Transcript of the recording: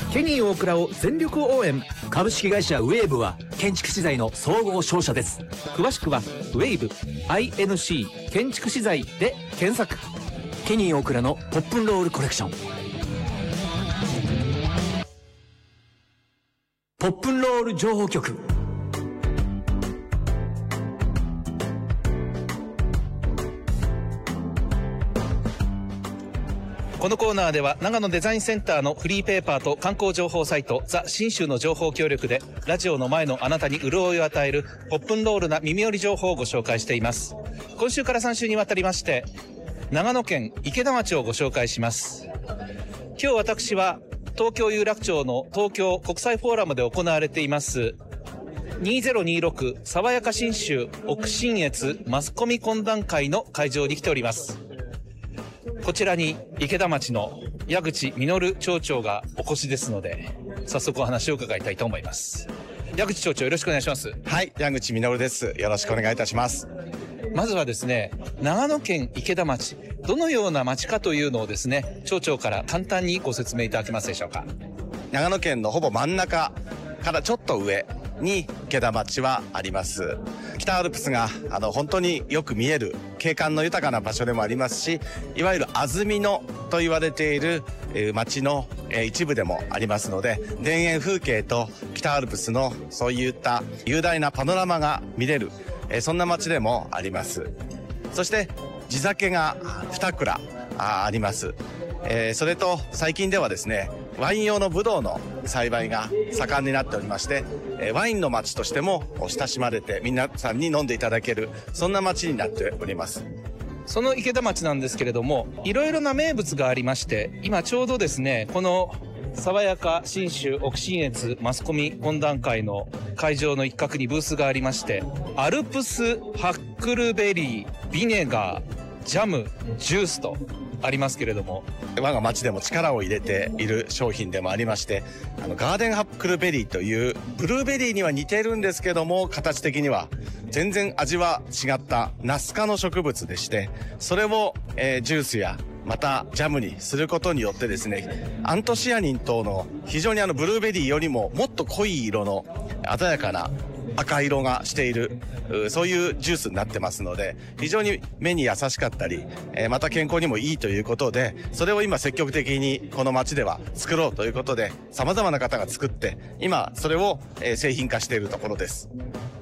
ケニー大倉を全力応援。 株式会社ウェーブは建築資材の総合商社です。 詳しくはウェーブ INC 建築資材で検索。 ケニー大倉のポップンロールコレクション。ポップンロール情報局。 このコーナーでは長野デザインセンターのフリーペーパーと観光情報サイトザ・信州の情報協力でラジオの前のあなたに潤いを与えるポップンロールな耳寄り情報をご紹介しています。今週から3週にわたりまして長野県池田町をご紹介します。今日私は東京有楽町の東京国際フォーラムで行われています2026爽やか信州奥信越マスコミ懇談会の会場に来ております。こちらに池田町の矢口実町長がお越しですので、早速お話を伺いたいと思います。矢口町長、よろしくお願いします。 はい、矢口実です。よろしくお願いいたします。 まずはですね、長野県池田町、どのような町かというのをですね、町長から簡単にご説明いただけますでしょうか。 長野県のほぼ真ん中からちょっと上に池田町はあります。北アルプスが本当によく見える景観の豊かな場所でもありますし、いわゆる安曇野と言われている町の一部でもありますので、田園風景と北アルプスのそういった雄大なパノラマが見れる、そんな町でもあります。そして地酒が2蔵あります。それと最近ではですね、ワイン用のブドウの栽培が盛んになっておりまして、ワインの町としても親しまれて皆さんに飲んでいただける、そんな町になっております。 その池田町なんですけれども、いろいろな名物がありまして、今ちょうどですね、この爽やか信州奥信越マスコミ懇談会の会場の一角にブースがありまして、アルプスハックルベリービネガージャムジュースとありますけれども、 我が町でも力を入れている商品でもありまして、ガーデンハックルベリーというブルーベリーには似てるんですけども、形的には全然味は違ったナス科の植物でして、それを、ジュースやまたジャムにすることによってですね、アントシアニン等の非常にブルーベリーよりももっと濃い色の鮮やかな赤色がしている、そういうジュースになってますので、非常に目に優しかったり、また健康にもいいということで、それを今積極的にこの町では作ろうということで、様々な方が作って今それを製品化しているところです。